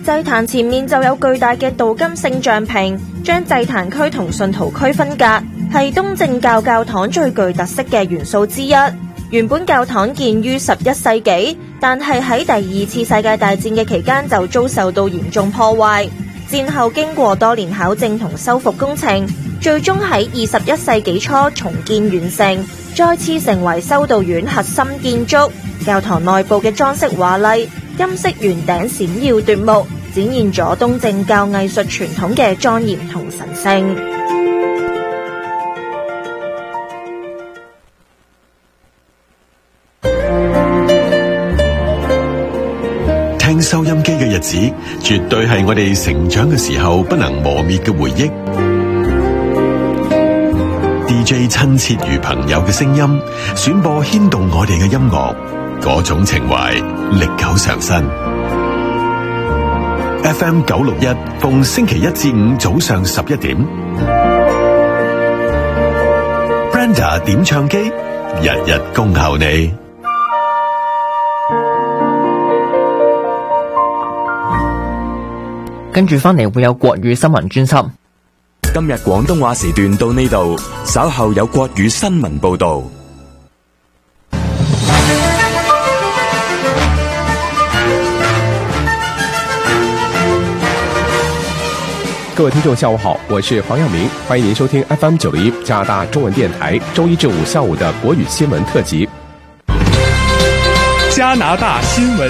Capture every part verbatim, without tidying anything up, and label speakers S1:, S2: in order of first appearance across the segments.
S1: 祭壇前面就有巨大嘅鍍金聖像屏，將祭壇區同信徒區分隔，係東正教教堂最具特色嘅元素之一。原本教堂建於十一世紀，但係喺第二次世界大戰嘅期間就遭受到嚴重破壞。戰後經過多年考證同修復工程，最終喺二十一世紀初重建完成，再次成為修道院核心建築。教堂內部嘅裝飾華麗，金色圓頂閃耀奪目，展現咗東正教藝術傳統嘅莊嚴同神聖。
S2: 聽收音機嘅日子，絕對係我哋成長嘅時候不能磨滅嘅回憶。D J 親切如朋友嘅聲音，選播牽動我哋嘅音樂，嗰種情懷歷久常新。F M 九六一，逢星期一至五早上十一點 ，Brenda 點唱機，日日恭候你。
S3: 跟住翻嚟會有國語新聞專輯。
S4: 今日廣東話時段到呢度，稍後有國語新聞報道。
S5: 各位聽眾下午好，我是黃耀明，歡迎您收聽 F M 九零一加拿大中文電台周一至五下午的國語新聞特輯。
S6: 加拿大新聞。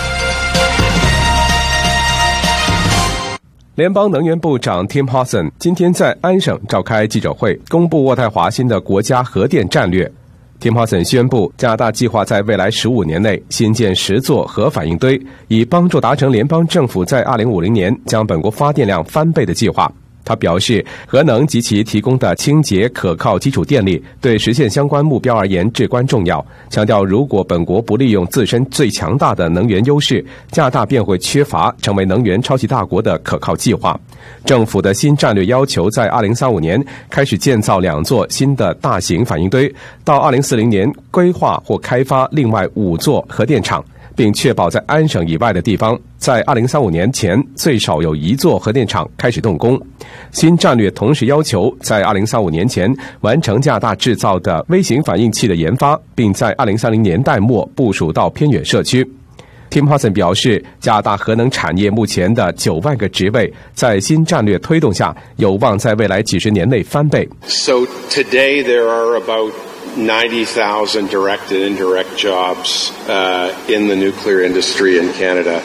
S5: 聯邦能源部長 Tim Hudson 今天在安省召開記者會，公布渥太華新的國家核電戰略。Tim Hudson 宣布，加拿大計劃在未來十五年內新建十座核反應堆，以幫助達成聯邦政府在二零五零年將本國發電量翻倍的計劃。他表示，核能及其提供的清潔可靠基礎電力對實現相關目標而言至關重要，強調如果本國不利用自身最強大的能源優勢，加拿大便會缺乏成為能源超級大國的可靠計劃。政府的新戰略要求在二零三五年開始建造兩座新的大型反應堆，到二零四零年規劃或開發另外五座核電廠，並確保在安省以外的地方，在二零三五年前最少有一座核電廠開始動工。新戰略同時要求在二零三五年前完成加拿大製造的微型反應器的研發，並在二零三零年代末部署到偏遠社區。Tim Hudson 表示，加拿大核能產業目前的九萬個職位，在新戰略推動下，有望在未來幾十年內翻倍。
S7: So today there are about ninety thousand direct and indirect jobs uh, in the nuclear industry in Canada.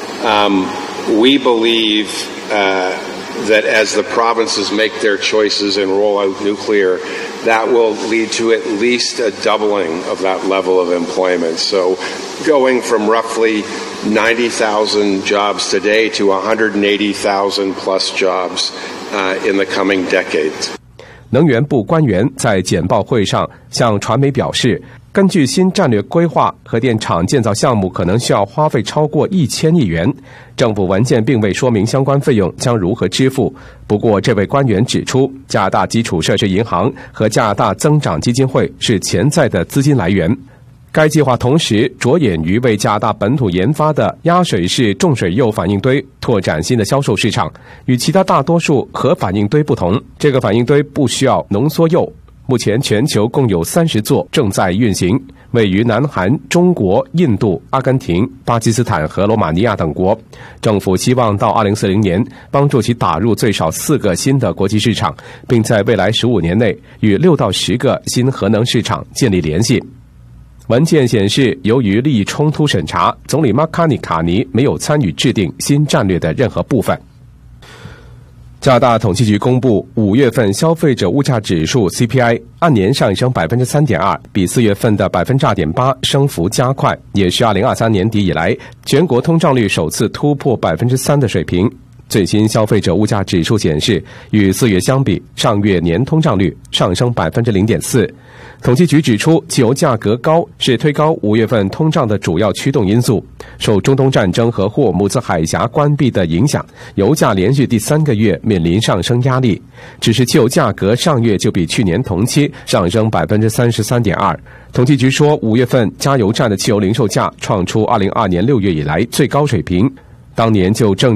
S7: Um, we believe uh, that as the provinces make their choices and roll out nuclear, that will lead to at least a doubling of that level of employment. So going from roughly ninety thousand jobs today to one hundred eighty thousand plus jobs uh, in the coming decades.
S5: 能源部官員在簡報會上向傳媒表示，根據新戰略規劃，核電廠建造項目可能需要花費超過一千億元。政府文件並未說明相關費用將如何支付。不過，這位官員指出，加拿大基礎設施銀行和加拿大增長基金會是潛在的資金來源。該計劃同時着眼於為加拿大本土研發的壓水式重水鈾反應堆拓展新的銷售市場。與其他大多數核反應堆不同，這個反應堆不需要濃縮鈾。目前全球共有三十座正在運行，位於南韓、中國、印度、阿根廷、巴基斯坦和羅馬尼亞等國。政府希望到二零四零年幫助其打入最少四個新的國際市場，並在未來十五年內與六到十個新核能市場建立聯繫。文件顯示，由於利益衝突審查，總理馬卡尼卡尼沒有參與制定新戰略的任何部分。加拿大統計局公布五月份消費者物價指數 C P I 按年上升百分之三點二，比四月份的百分之二點八升幅加快，也是二零二三年底以來全國通脹率首次突破百分之三的水平。最新消費者物價指數顯示，與四月相比，上月年通脹率上升百分之零點四。統計局指出，汽油價格高是推高五月份通脹的主要驅動因素。受中東戰爭和霍爾木茲海峽關閉的影響，油價連續第三個月面臨上升壓力。只是汽油價格上月就比去年同期上升百分之三十三點二。統計局說，五月份加油站的汽油零售價創出二零二二年六月以來最高水平，當年就正